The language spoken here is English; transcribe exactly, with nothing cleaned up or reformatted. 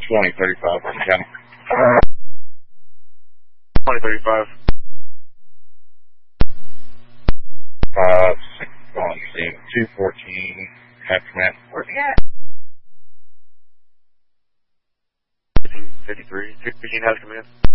twenty thirty-five. County. twenty thirty-five. Five, six, one, six, two fourteen, half command. Where's he at? fifteen fifty-three, fifteen half command.